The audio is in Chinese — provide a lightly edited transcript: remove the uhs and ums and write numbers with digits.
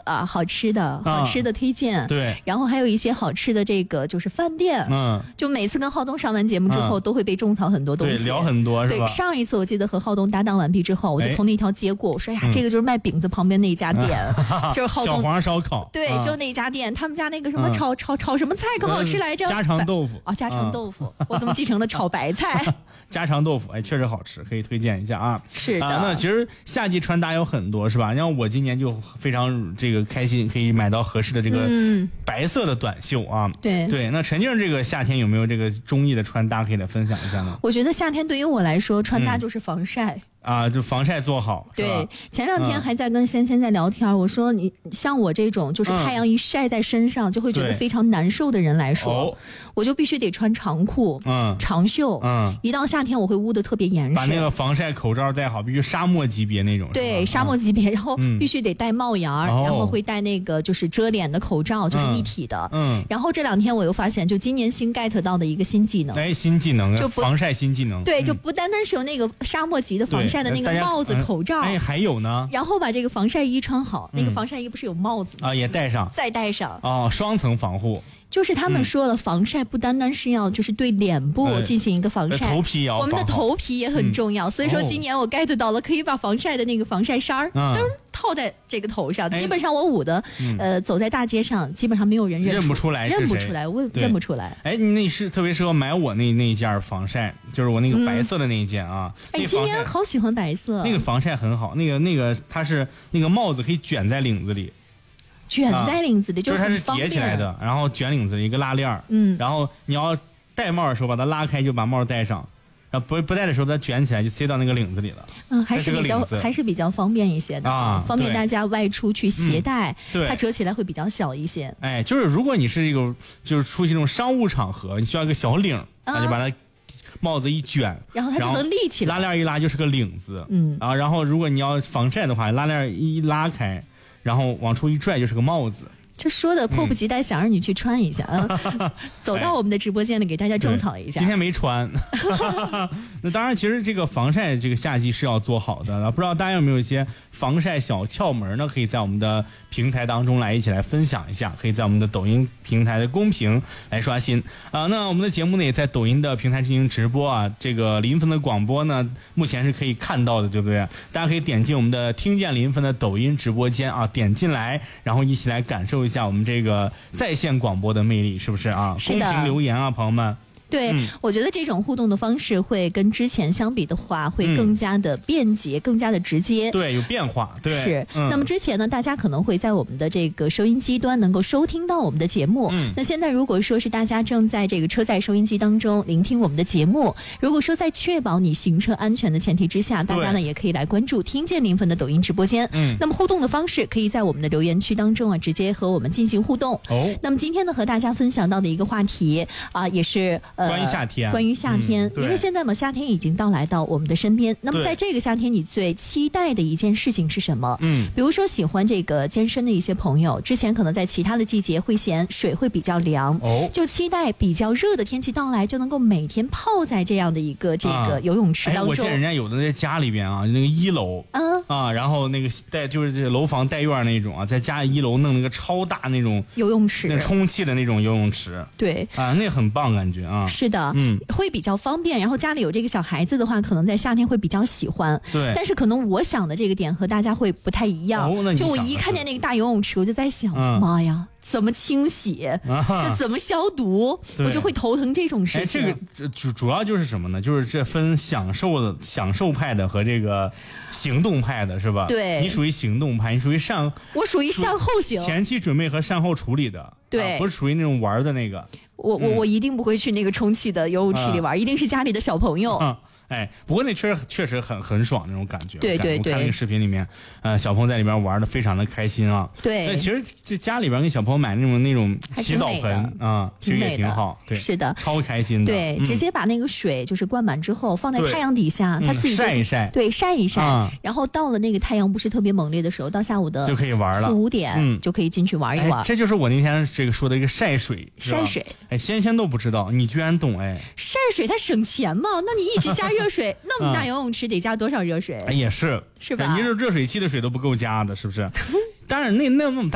好吃的推荐， 对， 然后还有一些好吃的这个就是饭店，就每次跟浩东上完节目之后，都会被种草很多东西， 对，聊很多是吧？ 对，上一次我记得和浩东搭档完毕之后，我就从那条街过，我说呀，这个就是卖饼子旁边那一家店，就是浩东小黄烧烤， 对，就那一家店，他们家那个什么炒什么菜可好吃来着？ 家常豆腐家常豆腐，我怎么继承了炒白菜？ 家常豆腐，确实好吃，可以推荐一下啊。 是的， 那其实夏季穿搭有很多是吧？然后我今年就非常这个开心，可以买到合适的这个白色的短袖啊。对，那陈静这个夏天有没有这个中意的穿搭可以来分享一下呢？ 我觉得夏天对于我来说，穿搭就是防晒。 就防晒做好。 对，前两天还在跟仙仙在聊天，我说你像我这种就是太阳一晒在身上就会觉得非常难受的人来说，我就必须得穿长裤、长袖。一到夏天我会捂得特别严实， 把那个防晒口罩戴好，必须沙漠级别那种。 对，沙漠级别，然后必须得戴帽檐，然后会戴那个就是遮脸的口罩，就是一体的。然后这两天我又发现，就今年新 get 到的一个新技能， 新技能，就防晒新技能。 对，就不单单是有那个沙漠级的防晒的那个帽子、口罩， 还有呢。 然后把这个防晒衣穿好，那个防晒衣不是有帽子吗？ 也戴上， 再戴上。 双层防护。 就是他们说了，防晒不单单是要就是对脸部进行一个防晒， 头皮也要防好， 我们的头皮也很重要。所以说今年我 get 到了，可以把防晒的那个防晒衫套在这个头上，基本上我捂的走在大街上，基本上没有人认不出来，我认不出来。 你那是特别适合买我那一件防晒，就是我那个白色的那一件啊。 今年好喜欢白色， 那个防晒很好，那个它是那个帽子可以卷在领子里。 卷在领子里就是它是叠起来的，然后卷领子的一个拉链，然后你要戴帽的时候把它拉开，就把帽戴上，然后不戴的时候它卷起来就塞到那个领子里了。 还是比较方便一些的方便大家外出去携带，它折起来会比较小一些。 就是如果你是一个就是出席这种商务场合，你需要一个小领，那就把它帽子一卷， 然后它就能立起来， 拉链一拉就是个领子，然后如果你要防晒的话，拉链一拉开，然后往出一拽就是个帽子。 这说的迫不及待想让你去穿一下走到我们的直播间里给大家种草一下。 今天没穿那当然其实这个防晒这个夏季是要做好的，不知道大家有没有一些防晒小窍门呢？可以在我们的平台当中来一起来分享一下，可以在我们的抖音平台的公屏来刷新那我们的节目呢也在抖音的平台进行直播这个林芬的广播呢目前是可以看到的，对不对？大家可以点进我们的听见林芬的抖音直播间点进来，然后一起来感受一下我们这个在线广播的魅力，是不是是的， 公屏留言朋友们。 对，我觉得这种互动的方式会跟之前相比的话，会更加的便捷，更加的直接。 对，有变化。对， 是。那么之前呢，大家可能会在我们的这个收音机端能够收听到我们的节目。那现在如果说是大家正在这个车载收音机当中聆听我们的节目，如果说在确保你行车安全的前提之下，大家呢也可以来关注听见林芬的抖音直播间。那么互动的方式可以在我们的留言区当中直接和我们进行互动。那么今天呢，和大家分享到的一个话题也是关于夏天， 因为现在嘛，夏天已经到来到我们的身边。那么在这个夏天，你最期待的一件事情是什么？比如说喜欢这个健身的一些朋友，之前可能在其他的季节会嫌水会比较凉，就期待比较热的天气到来，就能够每天泡在这样的一个这个游泳池当中。 我见人家有的在家里边那个1楼然后那个就是这楼房带院那种在家1楼弄那个超大那种游泳池， 那充气的那种游泳池。 对那很棒感觉是的。会比较方便，然后家里有这个小孩子的话，可能在夏天会比较喜欢。 对， 但是可能我想的这个点和大家会不太一样。就我一看见那个大游泳池，我就在想，妈呀，怎么清洗？这怎么消毒？我就会头疼这种事情。 这个主要就是什么呢？就是这分享受派的和这个行动派的，是吧？ 对， 你属于行动派，你属于我属于善后型， 前期准备和善后处理的。 对， 不是属于那种玩的那个。 我一定不会去那个充气的游泳池里玩，一定是家里的小朋友。 不过那确实很爽那种感觉。 对， 我看那个视频里面，小朋友在里边玩的非常的开心对， 其实在家里边给小朋友买那种洗澡盆其实也挺好。对， 是的， 超开心的。 对，直接把那个水就是灌满之后放在太阳底下，它自己晒一晒。 对，晒一晒，然后到了那个太阳不是特别猛烈的时候，到下午的就可以玩了 ，4、5点就可以进去玩一玩。 这就是我那天这个说的一个晒水。 晒水， 仙仙都不知道，你居然懂晒水它省钱嘛？那你一直加热水，那么大游泳池得加多少热水？ 也是吧？ 你这热水器的水都不够加的，是不是？当然那么大